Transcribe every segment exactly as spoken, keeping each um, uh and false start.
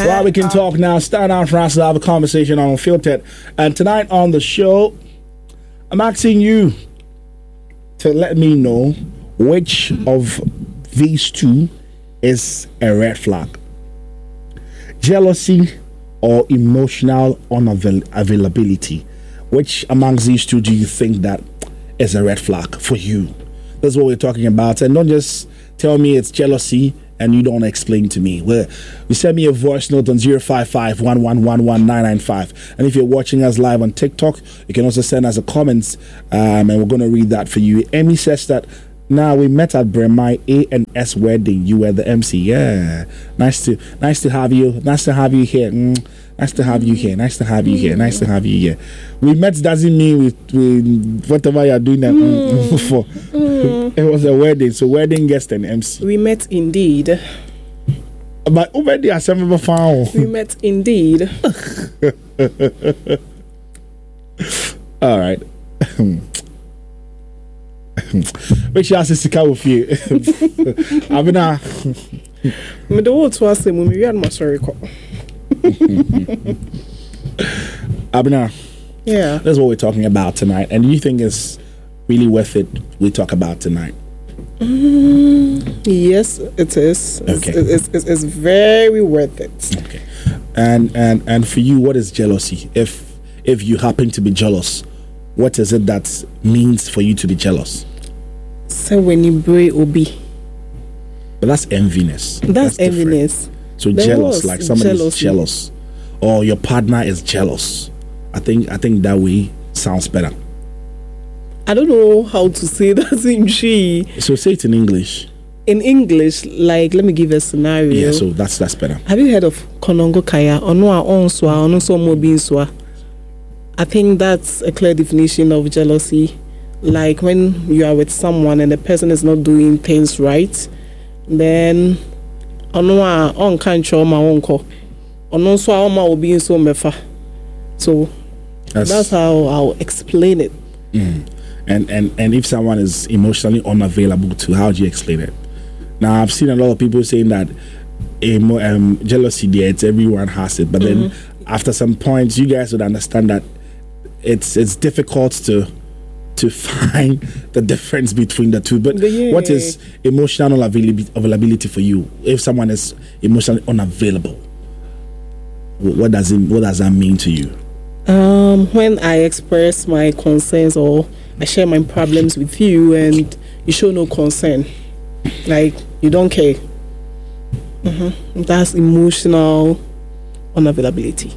Well, we can talk now. Start out for us to have a conversation on Unfiltered. And tonight on the show, I'm asking you to let me know which of these two is a red flag. Jealousy or emotional unavailability. Which amongst these two do you think that is a red flag for you? That's what we're talking about. And don't just tell me it's jealousy and you don't explain to me. Well, you send me a voice note on zero five five, one one one, one nine nine five. And if you're watching us live on TikTok, you can also send us a comments, um, and we're going to read that for you. Amy says that, now we met at Bremai A and S wedding. You were the M C. Yeah, nice to nice to have you. Nice to have you here. Mm. Nice to have you here. Nice to have you here. Nice to have you here. We met doesn't mean we, we whatever you're doing that mm. for. Mm. It was a wedding, so wedding guest and M C. We met indeed. But over there, I never found. We met indeed. All right. Make sure I say Sika with you. I've been a. Me the words was saying we we had my story call. Abner, yeah, that's what we're talking about tonight. And do you think it's really worth it we talk about tonight? Mm, yes, it is. Okay. It's, it's, it's very worth it. Okay. And and and for you, what is jealousy? If if you happen to be jealous, what is it that means for you to be jealous? So when you break obi. But that's enviness. That's, that's enviness. So there jealous, like somebody is jealous, or your partner is jealous. I think I think that way sounds better. I don't know how to say that in G. So say it in English. In English, like let me give a scenario. Yeah, so that's that's better. Have you heard of Konongo Kaya? Onwa onswa, onso mobinswa. I think that's a clear definition of jealousy. Like when you are with someone and the person is not doing things right, then Onwa on kancho ma onko. Ononswa oma obinso mefa. So that's, that's how I'll explain it. Mm. And and and if someone is emotionally unavailable to, how do you explain it? Now I've seen a lot of people saying that emo, um, jealousy, yeah, it's everyone has it, but mm-hmm. then after some points, you guys would understand that it's it's difficult to to find the difference between the two. But yeah. What is emotional availability, availability for you? If someone is emotionally unavailable, what does it what does that mean to you? Um, when I express my concerns or I share my problems with you and you show no concern, like you don't care, mm-hmm. that's emotional unavailability.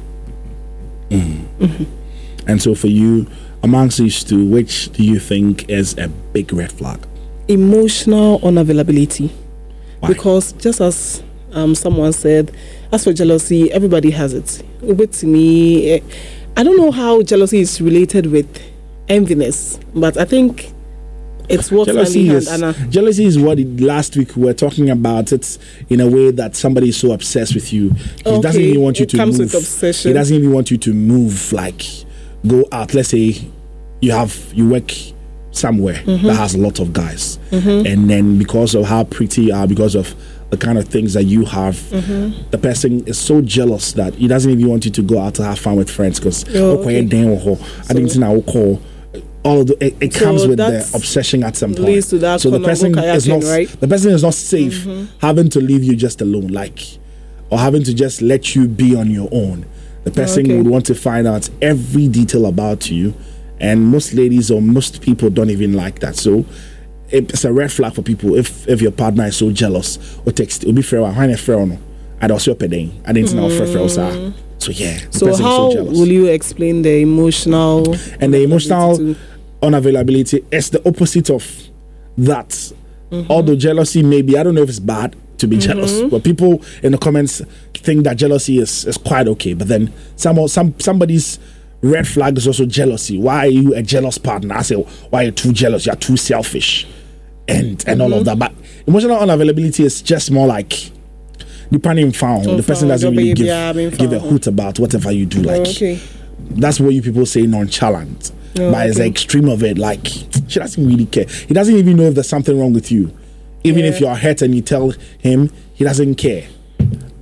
Mm-hmm. Mm-hmm. And so for you, amongst these two, which do you think is a big red flag? Emotional unavailability. Why? Because just as um, someone said, as for jealousy, everybody has it. But to me, I don't know how jealousy is related with enviness, but I think it's what jealousy is. Anna. Jealousy is what it, last week we were talking about. It's in a way that somebody is so obsessed with you. He okay. doesn't even want you it to comes move. With obsession. He doesn't even want you to move, like go out. Let's say you have you work somewhere mm-hmm. that has a lot of guys, mm-hmm. and then because of how pretty you are, because of the kind of things that you have, mm-hmm. the person is so jealous that he doesn't even want you to go out to have fun with friends because oh, okay. so, I think I will call. All of the, it, it so comes with the obsession at some point. To that so the person is not right? the person is not safe mm-hmm. having to leave you just alone, like, or having to just let you be on your own. The person okay. would want to find out every detail about you, and most ladies or most people don't even like that. So it's a red flag for people if if your partner is so jealous or text. It'll be fair. Why not fair? No, I don't see your pedding. I didn't know fair fair. So yeah. So how so will you explain the emotional and the emotional unavailability is the opposite of that? Mm-hmm. Although jealousy maybe, I don't know if it's bad to be mm-hmm. jealous, but people in the comments think that jealousy is, is quite okay. But then some some somebody's red flag is also jealousy. Why are you a jealous partner? I say, why are you too jealous? You're too selfish, and and mm-hmm. all of that. But emotional unavailability is just more like depending found. So the person doesn't really give, give a hoot about whatever you do. Like oh, okay. That's what you people say nonchalant. Oh, but okay. it's the extreme of it. Like she doesn't really care. He doesn't even know if there's something wrong with you. Even yeah. if you're hurt and you tell him, he doesn't care.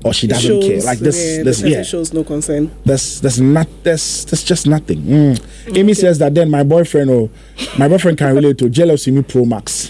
or she doesn't shows, care. Like this, yeah, this, the yeah. shows no concern. There's, there's not, there's, there's just nothing. Mm. Okay. Amy says that then my boyfriend, or my boyfriend can relate to jealousy, me pro max.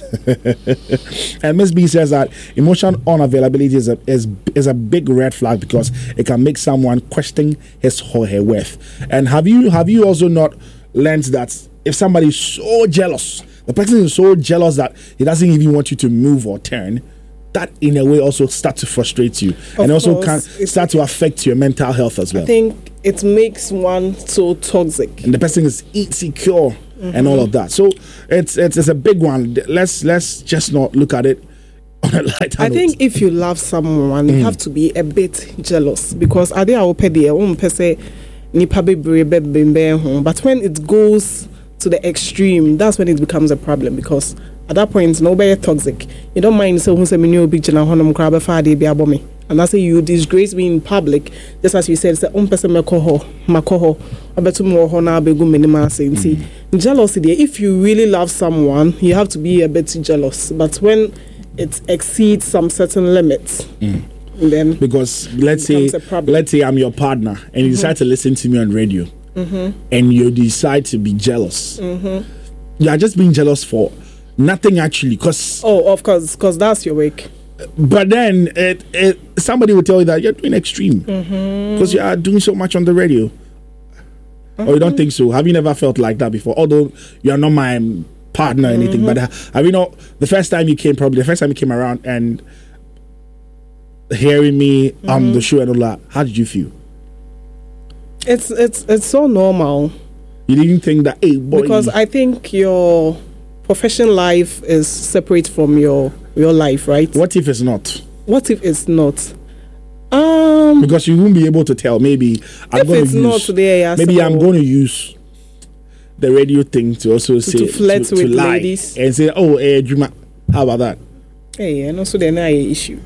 And Miss B says that emotional unavailability is a is is a big red flag because it can make someone question his or her worth. And have you have you also not learned that if somebody is so jealous, the person is so jealous that he doesn't even want you to move or turn, that in a way also start to frustrate you, of and also course, can start to affect your mental health as well. I think it makes one so toxic, and the person is insecure mm-hmm. and all of that. So it's, it's it's a big one. Let's let's just not look at it on a lighter I note. think if you love someone, mm. you have to be a bit jealous because I think I will pay the own person nipa bebree bembe ho. But when it goes to the extreme, that's when it becomes a problem because at that point, nobody toxic. You don't mind so who say me new big channel honum crab father be abo me. And I say you disgrace me in public, just as you said, say um person makoho, makoho, abetu mo ho na begu minima senti. Jealousy there. If you really love someone, you have to be a bit jealous. But when it exceeds some certain limits, mm. then because let's say let's say I'm your partner and you mm-hmm. decide to listen to me on radio, mm-hmm. and you decide to be jealous. Mm-hmm. You are just being jealous for nothing actually, because oh, of course, because that's your work. But then it, it somebody will tell you that you're doing extreme because mm-hmm. you are doing so much on the radio. Mm-hmm. Or you don't think so? Have you never felt like that before? Although you are not my partner or anything, mm-hmm. but have you know the first time you came, probably the first time you came around and hearing me mm-hmm. on the show and all that, how did you feel? It's it's it's so normal. You didn't think that, hey boy, because I think your professional life is separate from your your life, right? What if it's not? What if it's not? Um, because you won't be able to tell. Maybe I'm if going it's to use. Not today, yeah, maybe so I'm going to use the radio thing to also to, say to flirt to, with to lie ladies and say, "Oh, eh, Juma, how about that?" Hey, and also the na issue.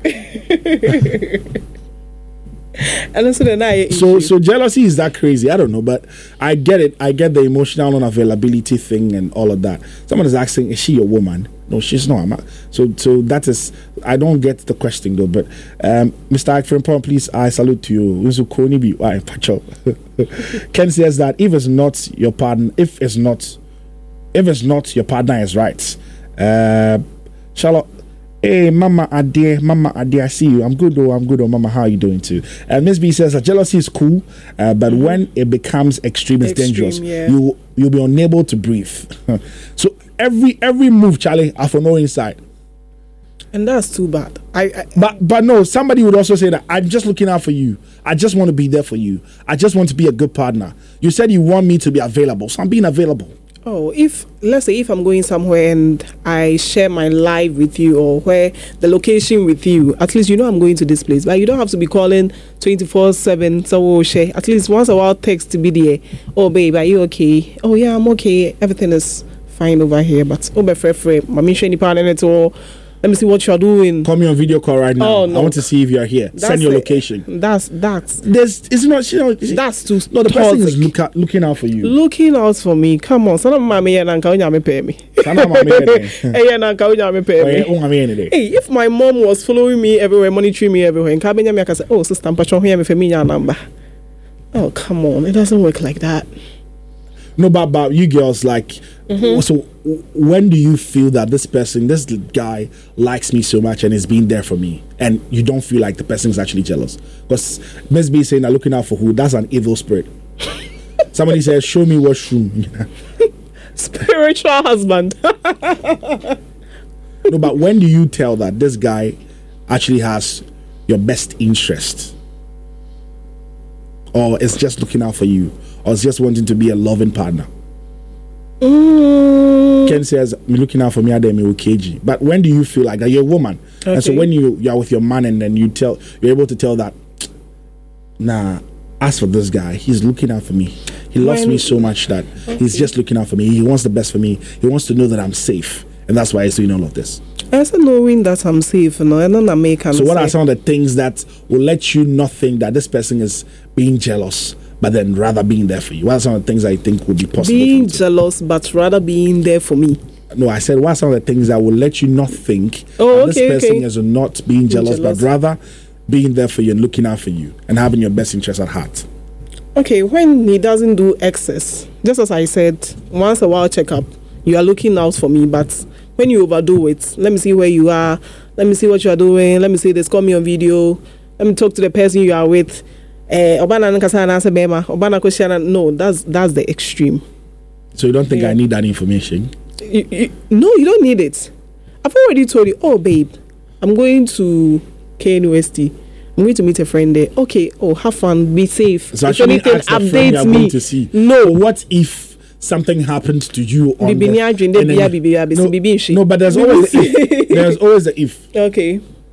And also the na issue. So, so jealousy is that crazy? I don't know, but I get it. I get the emotional unavailability thing and all of that. Someone is asking, "Is she your woman?" No, she's not. I'm not. So, so that is. I don't get the question though. But um, Mister Akfrimpong, please, I salute to you. Ken says that if it's not your partner, if it's not, if it's not your partner is right. Uh, Charlotte, hey, Mama Ade, Mama Ade, I see you. I'm good, oh, I'm good, oh, Mama. How are you doing too? And Miss B says that jealousy is cool, uh, but mm-hmm. when it becomes extreme, it's extreme, dangerous. Yeah. You you'll be unable to breathe. So every every move, Charlie, I for no inside. And that's too bad. I, I but but no, somebody would also say that I'm just looking out for you. I just want to be there for you. I just want to be a good partner. You said you want me to be available, so I'm being available. Oh, if let's say if I'm going somewhere and I share my life with you or where the location with you, at least you know I'm going to this place. But you don't have to be calling twenty-four seven. So we'll share. At least once a while, text to be there. Oh, babe, are you okay? Oh, yeah, I'm okay. Everything is fine over here. But oh, my friend, friend, mommy, shany partner at all. Let me see what you're doing. Call me on video call right now. Oh, no. I want to see if you're here. That's Send your it. Location. That's that's. There's, it's not. You know, that's too. No, the toxic. person is look at, looking out for you. Looking out for me. Come on, son of mommy and uncle, you pay me. Son of mommy, hey, and uncle, you pay me. Hey, if my mom was following me everywhere, monitoring me everywhere, and Kabenya me, I can say, oh, sister, I'm patching here for me your number. Oh, come on, it doesn't work like that. No, but, but you girls, like, mm-hmm. so when do you feel that this person, this guy likes me so much and is being there for me, and you don't feel like the person is actually jealous? Because Miss B is saying that looking out for who, that's an evil spirit. Somebody says, show me washroom. Spiritual husband. No, but when do you tell that this guy actually has your best interest? Or is just looking out for you? Or is just wanting to be a loving partner? Mm. Ken says, me looking out for me, me K G. But when do you feel like that? You're a woman. Okay. And so when you, you are with your man and then you tell, you're able to tell that, nah, as for this guy, he's looking out for me. He loves when, me so much that okay. he's just looking out for me. He wants the best for me. He wants to know that I'm safe. And that's why he's doing all of this. I said knowing that I'm safe, you know, and then I make So what say. Are some of the things that will let you not think that this person is being jealous, but then rather being there for you? What are some of the things I think would be possible? Being jealous, but rather being there for me. No, I said what are some of the things that will let you not think oh, that okay, this person okay. is not being jealous, jealous, but rather being there for you and looking out for you and having your best interest at heart? Okay, when he doesn't do excess, just as I said, once a while checkup, you are looking out for me, but when you overdo it, let me see where you are, let me see what you are doing, let me see this, call me on video, let me talk to the person you are with. Uh, no, that's that's the extreme. So you don't think yeah. I need that information? You, you, no, you don't need it. I've already told you, oh babe, I'm going to K N U S T. I'm going to meet a friend there. Okay, oh, have fun, be safe. So if anything, update me. To see. No. What if something happens to you on the, the, no, no, but there's always the if. There's always the if. Okay.